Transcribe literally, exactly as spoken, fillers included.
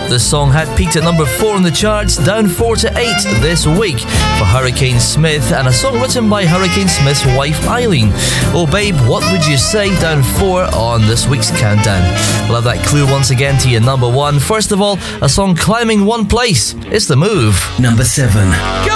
The song had peaked at number four on the charts, down four to eight this week for Hurricane Smith, and a song written by Hurricane Smith's wife Eileen. Oh Babe, What Would You Say? Down four on this week's countdown. We'll have that clue once again to your number one. First of all, a song climbing one place. It's The Move. Number seven. Go!